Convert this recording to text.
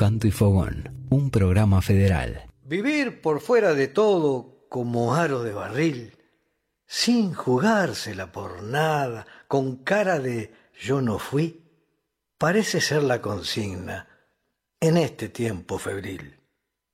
Canto y Fogón, un programa federal. Vivir por fuera de todo como aro de barril, sin jugársela por nada, con cara de yo no fui, parece ser la consigna en este tiempo febril.